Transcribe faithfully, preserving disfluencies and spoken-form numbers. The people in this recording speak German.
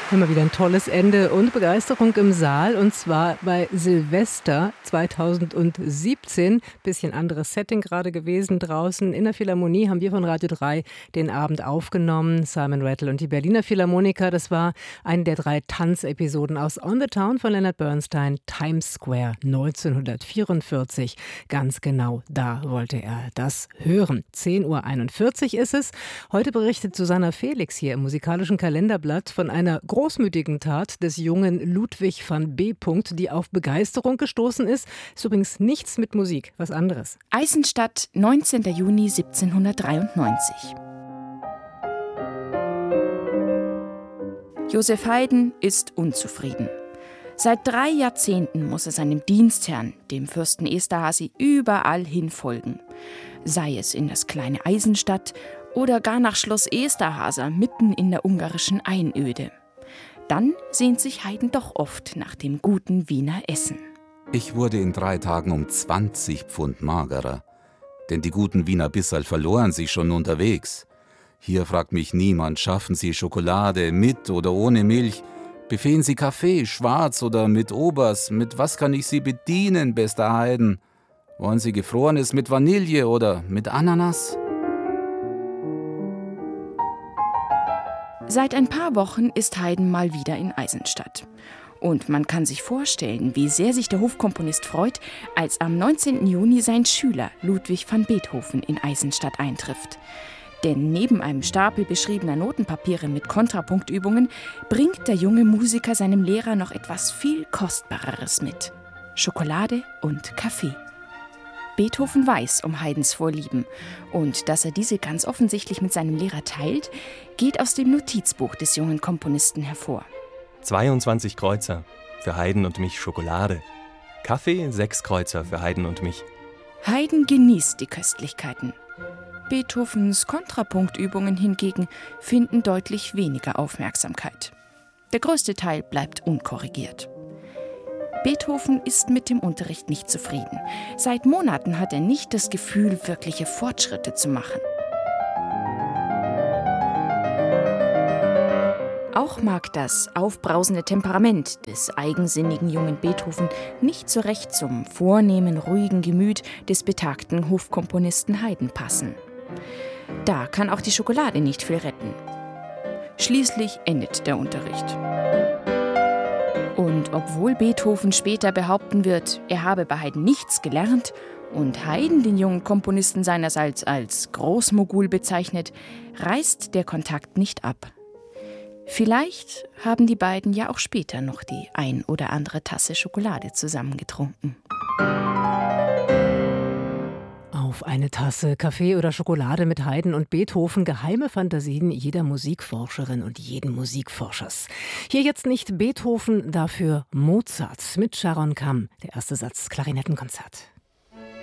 Immer wieder ein tolles Ende und Begeisterung im Saal, und zwar bei Silvester zweitausendsiebzehn. Bisschen anderes Setting gerade gewesen draußen. In der Philharmonie haben wir von Radio drei den Abend aufgenommen. Simon Rattle und die Berliner Philharmoniker. Das war eine der drei Tanzepisoden aus On the Town von Leonard Bernstein, Times Square neunzehnhundertvierundvierzig. Ganz genau da wollte er das hören. zehn Uhr einundvierzig ist es. Heute berichtet Susanna Felix hier im musikalischen Kalenderblatt von einer großmütigen Tat des jungen Ludwig van B. die auf Begeisterung gestoßen ist. Ist übrigens nichts mit Musik, was anderes. Eisenstadt, neunzehnten Juni siebzehnhundertdreiundneunzig. Josef Haydn ist unzufrieden. Seit drei Jahrzehnten muss er seinem Dienstherrn, dem Fürsten Esterházy, überall hin folgen. Sei es in das kleine Eisenstadt oder gar nach Schloss Esterházy mitten in der ungarischen Einöde. Dann sehnt sich Haydn doch oft nach dem guten Wiener Essen. Ich wurde in drei Tagen um zwanzig Pfund magerer. Denn die guten Wiener Bisserl verloren sich schon unterwegs. Hier fragt mich niemand, schaffen Sie Schokolade mit oder ohne Milch? Befehlen Sie Kaffee, schwarz oder mit Obers? Mit was kann ich Sie bedienen, bester Haydn? Wollen Sie Gefrorenes mit Vanille oder mit Ananas? Seit ein paar Wochen ist Haydn mal wieder in Eisenstadt. Und man kann sich vorstellen, wie sehr sich der Hofkomponist freut, als am neunzehnten Juni sein Schüler Ludwig van Beethoven in Eisenstadt eintrifft. Denn neben einem Stapel beschriebener Notenpapiere mit Kontrapunktübungen bringt der junge Musiker seinem Lehrer noch etwas viel Kostbareres mit: Schokolade und Kaffee. Beethoven weiß um Haydns Vorlieben, und dass er diese ganz offensichtlich mit seinem Lehrer teilt, geht aus dem Notizbuch des jungen Komponisten hervor. zweiundzwanzig Kreuzer, für Haydn und mich Schokolade. Kaffee, sechs Kreuzer für Haydn und mich. Haydn genießt die Köstlichkeiten. Beethovens Kontrapunktübungen hingegen finden deutlich weniger Aufmerksamkeit. Der größte Teil bleibt unkorrigiert. Beethoven ist mit dem Unterricht nicht zufrieden. Seit Monaten hat er nicht das Gefühl, wirkliche Fortschritte zu machen. Auch mag das aufbrausende Temperament des eigensinnigen jungen Beethoven nicht so recht zum vornehmen, ruhigen Gemüt des betagten Hofkomponisten Haydn passen. Da kann auch die Schokolade nicht viel retten. Schließlich endet der Unterricht. Und obwohl Beethoven später behaupten wird, er habe bei Haydn nichts gelernt und Haydn den jungen Komponisten seinerseits als Großmogul bezeichnet, reißt der Kontakt nicht ab. Vielleicht haben die beiden ja auch später noch die ein oder andere Tasse Schokolade zusammengetrunken. Auf eine Tasse Kaffee oder Schokolade mit Haydn und Beethoven, geheime Fantasien jeder Musikforscherin und jeden Musikforschers. Hier jetzt nicht Beethoven, dafür Mozart mit Sharon Kamm, der erste Satz Klarinettenkonzert.